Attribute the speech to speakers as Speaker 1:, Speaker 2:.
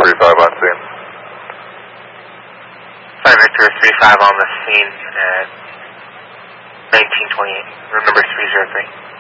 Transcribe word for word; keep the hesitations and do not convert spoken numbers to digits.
Speaker 1: thirty-five on scene.
Speaker 2: Flight Victor three five on the scene at nineteen twenty-eight. Remember three zero three.